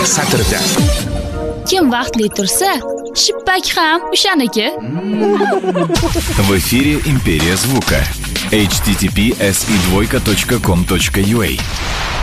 satrida. Kim vaqtli tursa, shippak ham o'shaniki. В эфире «Империя звука». https://2.com.ua